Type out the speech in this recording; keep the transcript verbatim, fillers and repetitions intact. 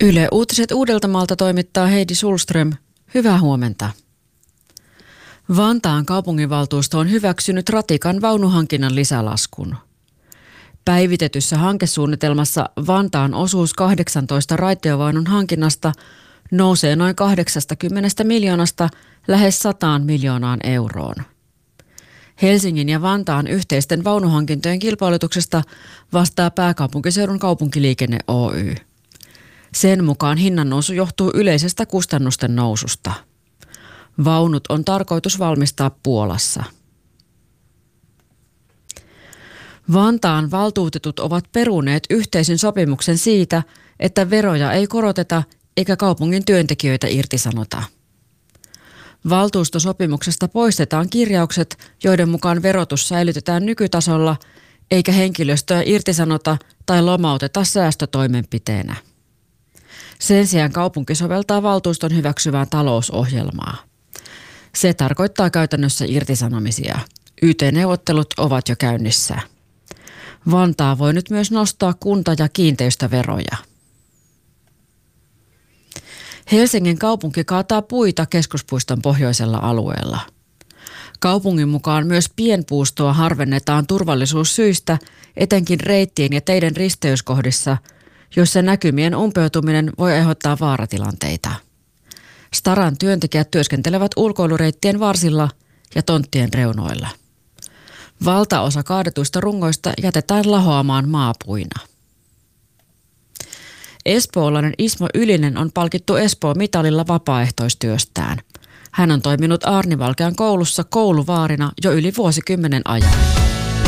Yle Uutiset Uudeltamaalta toimittaa Heidi Sulström. Hyvää huomenta. Vantaan kaupunginvaltuusto on hyväksynyt ratikan vaunuhankinnan lisälaskun. Päivitetyssä hankesuunnitelmassa Vantaan osuus kahdeksantoista raitiovaunun hankinnasta nousee noin kahdeksankymmentä miljoonasta lähes sataan miljoonaan euroon. Helsingin ja Vantaan yhteisten vaunuhankintojen kilpailutuksesta vastaa pääkaupunkiseudun kaupunkiliikenne Oy. Sen mukaan hinnannousu johtuu yleisestä kustannusten noususta. Vaunut on tarkoitus valmistaa Puolassa. Vantaan valtuutetut ovat peruneet yhteisen sopimuksen siitä, että veroja ei koroteta eikä kaupungin työntekijöitä irtisanota. Valtuustosopimuksesta poistetaan kirjaukset, joiden mukaan verotus säilytetään nykytasolla eikä henkilöstöä irtisanota tai lomauteta säästötoimenpiteenä. Sen sijaan kaupunki soveltaa valtuuston hyväksyvää talousohjelmaa. Se tarkoittaa käytännössä irtisanomisia. Y T-neuvottelut ovat jo käynnissä. Vantaa voi nyt myös nostaa kunta- ja kiinteistöveroja. Helsingin kaupunki kaataa puita keskuspuiston pohjoisella alueella. Kaupungin mukaan myös pienpuustoa harvennetaan turvallisuussyistä, etenkin reittien ja teiden risteyskohdissa, joissa näkymien umpeutuminen voi aiheuttaa vaaratilanteita. Staran työntekijät työskentelevät ulkoilureittien varsilla ja tonttien reunoilla. Valtaosa kaadetuista rungoista jätetään lahoamaan maapuina. Espoolainen Ismo Ylinen on palkittu Espoo-mitalilla vapaaehtoistyöstään. Hän on toiminut Aarnivalkean koulussa kouluvaarina jo yli vuosikymmenen ajan.